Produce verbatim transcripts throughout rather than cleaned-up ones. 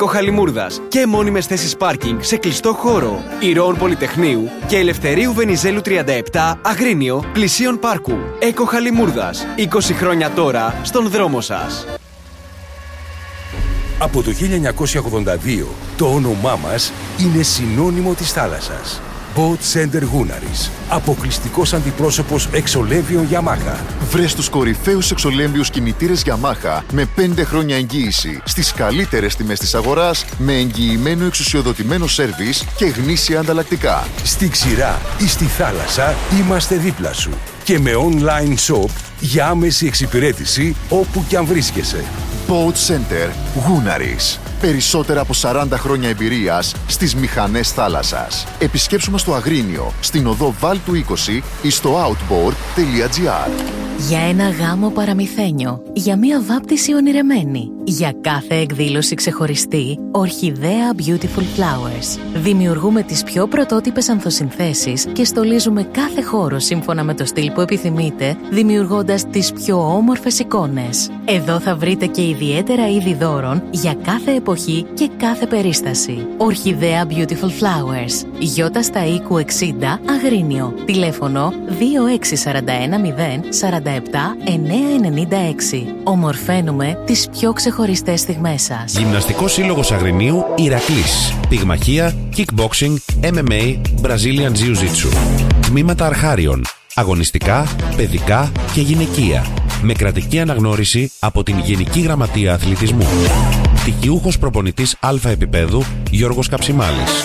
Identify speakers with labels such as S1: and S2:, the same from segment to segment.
S1: Εκοχαλιμούρδας και μόνιμες θέσεις πάρκινγκ σε κλειστό χώρο. Ηρώων Πολυτεχνείου και Ελευθερίου Βενιζέλου τριάντα επτά, Αγρίνιο, πλησίον πάρκου. Εκοχαλιμούρδας. είκοσι χρόνια τώρα στον δρόμο σας.
S2: Από το χίλια εννιακόσια ογδόντα δύο το όνομά μας είναι συνώνυμο της θάλασσας. Boat Center Gunaris. Αποκλειστικός αντιπρόσωπος εξολέμβιων Yamaha.
S3: Βρες τους κορυφαίους εξολέμβιους κινητήρες Yamaha με πέντε χρόνια εγγύηση στις καλύτερες τιμές της αγοράς, με εγγυημένο εξουσιοδοτημένο σέρβις και γνήσια ανταλλακτικά.
S2: Στη ξηρά ή στη θάλασσα είμαστε δίπλα σου. Και με online shop για άμεση εξυπηρέτηση όπου κι αν βρίσκεσαι.
S3: Boat Center Gunaris. Περισσότερα από σαράντα χρόνια εμπειρίας στις μηχανές θάλασσας. Επισκέψου μας στο Αγρίνιο, στην οδό Βάλτου είκοσι ή στο outboard τελεία gr.
S4: Για ένα γάμο παραμυθένιο, για μία βάπτιση ονειρεμένη, για κάθε εκδήλωση ξεχωριστή, Ορχιδέα Beautiful Flowers. Δημιουργούμε τις πιο πρωτότυπες ανθοσυνθέσεις και στολίζουμε κάθε χώρο σύμφωνα με το στυλ που επιθυμείτε, δημιουργώντας τις πιο όμορφες εικόνες. Εδώ θα βρείτε και ιδιαίτερα είδη δώρων για κάθε εποχή και κάθε περίσταση. Ορχιδέα Beautiful Flowers. Γιώτα στα οίκου εξήντα, Αγρίνιο. Τηλέφωνο δύο έξι τέσσερα ένα μηδέν τέσσερα επτά εννιά εννιά έξι. Ομορφαίνουμε τις πιο ξεχωριστές στιγμές σας.
S5: Γυμναστικός Σύλλογος Αγρινίου Ηρακλής. Πυγμαχία, kickboxing, εμ εμ έι, Brazilian Jiu-Jitsu. Τμήματα αρχάριων. Αγωνιστικά, παιδικά και γυναικεία. Με κρατική αναγνώριση από την Γενική Γραμματεία Αθλητισμού. Πτυχιούχος προπονητής Α επίπεδου Γιώργος Καψιμάλης.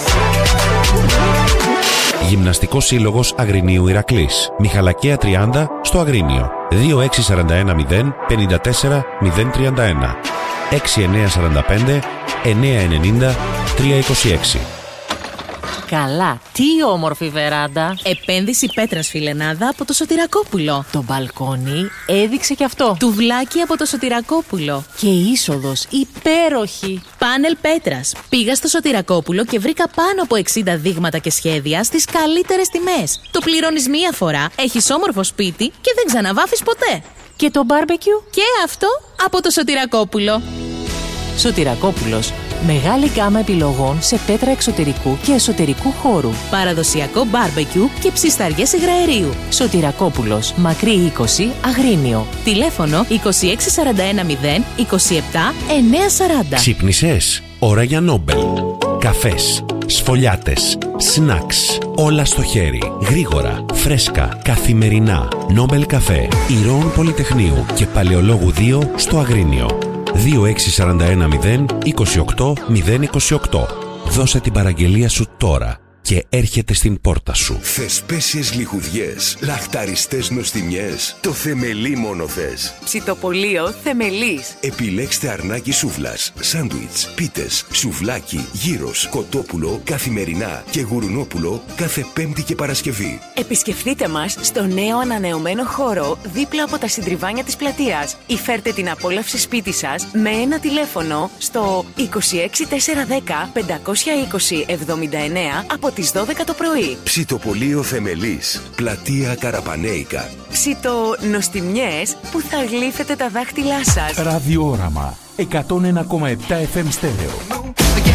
S5: Γυμναστικός Σύλλογος Αγρινίου Ηρακλής. Μιχαλακία τριάντα στο Αγρίνιο. δύο έξι τέσσερα ένα μηδέν πέντε τέσσερα μηδέν τρία ένα. έξι εννιά τέσσερα πέντε εννιά εννιά τρία είκοσι έξι.
S6: Καλά, τι όμορφη βεράντα.
S4: Επένδυση πέτρας φιλενάδα από το Σωτηρακόπουλο.
S6: Το μπαλκόνι έδειξε κι αυτό.
S4: Τουβλάκι από το Σωτηρακόπουλο.
S6: Και είσοδος υπέροχη.
S4: Πάνελ πέτρας. Πήγα στο Σωτηρακόπουλο και βρήκα πάνω από εξήντα δείγματα και σχέδια στις καλύτερες τιμές. Το πληρώνεις μία φορά, έχεις όμορφο σπίτι και δεν ξαναβάφεις ποτέ.
S6: Και το μπάρμπεκιου?
S4: Και αυτό από το Σωτηρακόπουλο.
S6: Σωτηρακόπουλος. Μεγάλη γκάμα επιλογών σε πέτρα εξωτερικού και εσωτερικού χώρου.
S4: Παραδοσιακό μπάρμπεκιου και ψισταριές υγραερίου.
S6: Σωτηρακόπουλος. Μακρύ είκοσι, Αγρίνιο.
S4: Τηλέφωνο είκοσι έξι σαράντα ένα μηδέν είκοσι επτά εννιά σαράντα.
S5: Ξύπνησες. Ώρα για Νόμπελ. Καφές, σφολιάτες, σνακς. Όλα στο χέρι. Γρήγορα, φρέσκα, καθημερινά. Νόμπελ καφέ. Ηρώων Πολυτεχνείου και Παλαιολόγου δύο στο Αγρίνιο. δύο έξι τέσσερα ένα μηδέν είκοσι οκτώ μηδέν είκοσι οκτώ. Δώσε την παραγγελία σου τώρα και έρχεται στην πόρτα σου.
S2: Θεσπέσιες λιχουδιές, λαχταριστές νοστιμιές, το θεμελί μόνο θες.
S7: Ψητοπολείο Θεμελής.
S2: Επιλέξτε αρνάκι σούβλας, σάντουιτς, πίτες, σουβλάκι, γύρος, κοτόπουλο καθημερινά και γουρνόπουλο κάθε Πέμπτη και Παρασκευή.
S7: Επισκεφτείτε μας στο νέο ανανεωμένο χώρο δίπλα από τα συντριβάνια της πλατείας ή φέρτε την απόλαυση σπίτι σας με ένα τηλέφωνο στο είκοσι έξι τετρακόσια δέκα πεντακόσια είκοσι εβδομήντα εννέα από τις δώδεκα το πρωί.
S2: Ψητοπολείο Θεμελής, πλατεία Καραπανέικα.
S7: Ψητονοστιμιές που θα γλύφετε τα δάχτυλά σας.
S8: Ραδιόραμα εκατόν ένα κόμμα επτά εφ εμ στέρεο.